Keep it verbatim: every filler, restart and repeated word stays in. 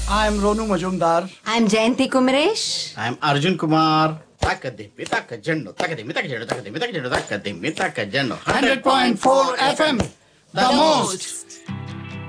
I am Ronu Majumdar. I am Jayanti Kumresh. I am Arjun Kumar. Takadimmi takajanno, takadimmi takajanno, takadimmi takajanno, takadimmi takajanno. one hundred point four F M. The most.